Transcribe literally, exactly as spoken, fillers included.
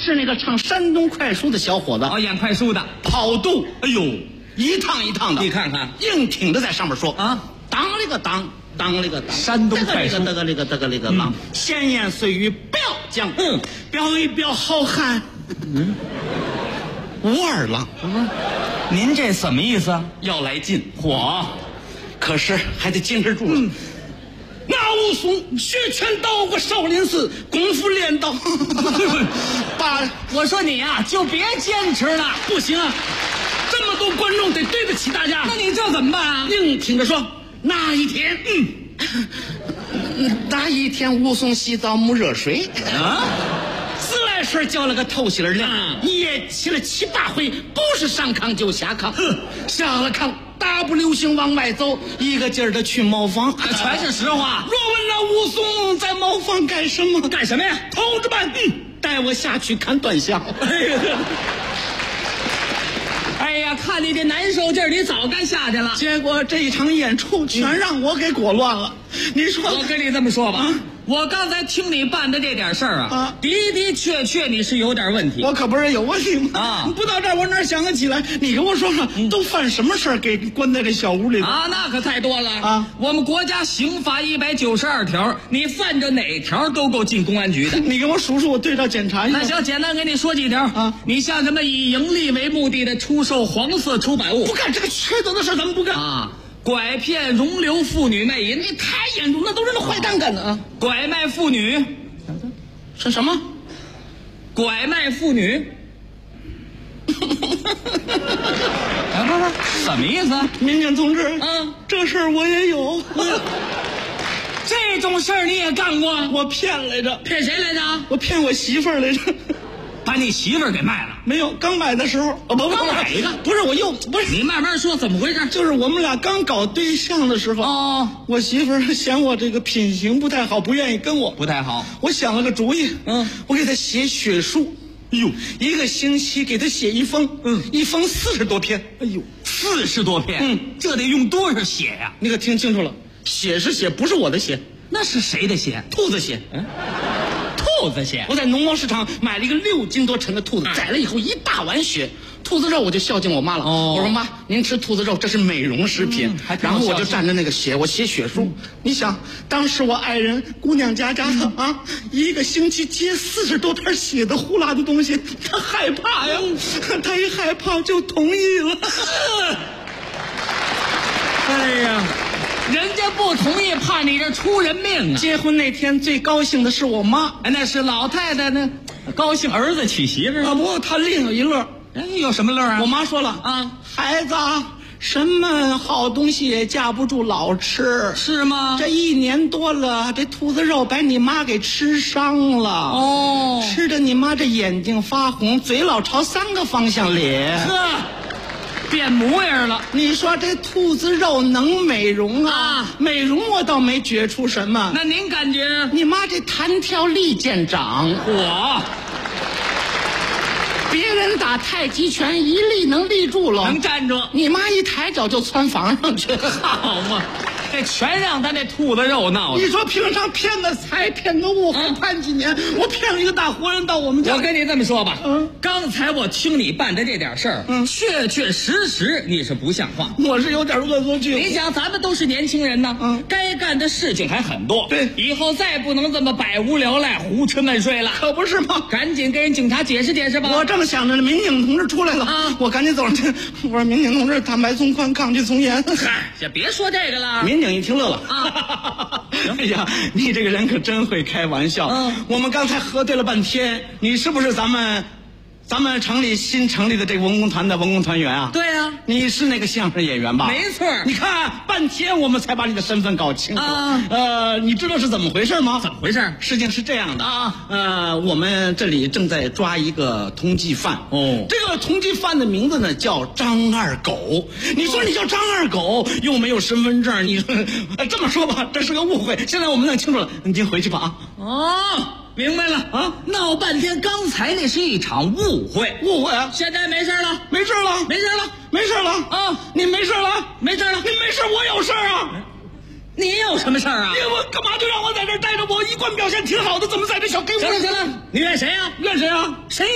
是那个唱山东快书的小伙子， 哦，演快书的， 跑肚， 哎呦， 一趟一趟的， 你看看， 硬挺着在上面说啊， 当了个当，当了个当， 山东快书， 这个这个这个这个当，闲言碎语不要讲， 嗯， 表一表好汉，嗯，武二郎， 您这什么意思？ 要来劲， 嚯， 可是还得坚持住了。嗯，那武松学拳到过少林寺，功夫练到，把我说你呀、啊，就别坚持了， 不行啊，这么多观众得对得起大家。 那你这怎么办啊？ 硬挺着说，那一天，嗯，那一天武松洗澡没热水啊。 自来水浇了个透心儿凉，一夜起了七八回，不是上炕就下炕，下了炕大步流星往外走，一个劲儿的去茅房， 全是实话。 若问那武松在茅房干什么？ 干什么呀？ 同志们，嗯，带我下去看段相。 哎呀，看你这难受劲儿，你早该下去了。 结果这一场演出全让我给裹乱了。你说， 我跟你这么说吧。啊，我刚才听你办的这点事儿啊，啊，的的确确你是有点问题。 我可不是有问题吗？啊，不到这儿我哪想得起来？你给我说说，嗯、都犯什么事儿给关在这小屋里啊？那可太多了啊！ 我们国家刑法一百九十二条，你犯着哪条都够进公安局的。 你给我数数，我对照检查一下。 那行，简单给你说几条啊。你像什么以盈利为目的的出售黄色出版物， 不干这个缺德的事，咱们不干啊。拐骗、容留妇女卖淫， 你太严重，那都是那坏蛋干的啊！ 拐卖妇女， 是什么？ 拐卖妇女？啊，不是，什么意思？ 民警同志， 嗯， 这事儿我也有。 这种事儿你也干过？ 我骗来着。 骗谁来着？ 我骗我媳妇儿来着。 把你媳妇儿给卖了？ 没有，刚买的时候，哦，不， 刚买一个， 不是，我又不是。 你慢慢说，怎么回事？ 就是我们俩刚搞对象的时候， 哦， 我媳妇儿嫌我这个品行不太好，不愿意跟我， 不太好。 我想了个主意，嗯，我给她写血书，哎呦，一个星期给她写一封，嗯，一封四十多篇，哎呦， 四十多篇，嗯，这得用多少血呀？ 你可听清楚了，血是血，不是我的血， 那是谁的血？ 兔子血，嗯。 兔子血， 我在农贸市场买了一个六斤多沉的兔子，宰了以后一大碗血，兔子肉我就孝敬我妈了。哦，我说妈，您吃兔子肉，这是美容食品。嗯、然后我就蘸着那个血，我写血书。嗯、你想，当时我爱人姑娘家家的、嗯、啊，一个星期接四十多片血的呼啦的东西，她害怕呀，她一害怕就同意了。 哎呀。人家不同意，怕你这出人命啊！ 结婚那天最高兴的是我妈， 哎，那是老太太呢，高兴儿子娶媳妇儿啊。不过她另有一乐， 哎，有什么乐啊？ 我妈说了啊，孩子，什么好东西也架不住老吃， 是吗？ 这一年多了，这兔子肉把你妈给吃伤了哦，吃的你妈这眼睛发红，嘴老朝三个方向咧。 呵。变模样了， 你说这兔子肉能美容啊？啊美容我倒没觉出什么。 那您感觉？ 你妈这弹跳力见长， 我别人打太极拳一立能立住了， 能站住。 你妈一抬脚就窜房上去， 好嘛？这全让他那兔子肉闹的。 你说平常骗个财骗个物还判几年？嗯、我骗了一个大活人到我们家。 我跟你这么说吧，嗯，刚才我听你办的这点事儿，嗯，确确实实你是不像话， 我是有点恶作剧。 你想，咱们都是年轻人呢，嗯，该干的事情还很多， 对， 以后再不能这么百无聊赖、胡吃闷睡了， 可不是吗？ 赶紧跟人警察解释解释吧。 我正想着呢，民警同志出来了啊，我赶紧走上去。我说民警同志，坦白从宽，抗拒从严。 嗨，先别说这个了。 民警一听乐了啊。 哎呀，你这个人可真会开玩笑。嗯，我们刚才核对了半天，你是不是咱们咱们城里新成立的这个文工团的文工团员啊？ 对啊， 你是那个相声演员吧？ 没错。 你看半天我们才把你的身份搞清楚。啊，呃，你知道是怎么回事吗？ 怎么回事？ 事情是这样的啊，呃，我们这里正在抓一个通缉犯。哦，这个通缉犯的名字呢叫张二狗。你说你叫张二狗，又没有身份证，你说、呃、这么说吧，这是个误会。现在我们弄清楚了，你先回去吧啊。 哦。明白了啊！闹半天，刚才那是一场误会， 误会啊！ 现在没事了， 没事了， 没事了， 没事了啊！ 你没事了， 没事了， 你没事，我有事啊！ 你有什么事啊？ 你我干嘛就让我在这儿待着？我一贯表现挺好的，怎么在这小黑屋？ 行了行了，你怨谁啊？ 怨谁啊？ 谁？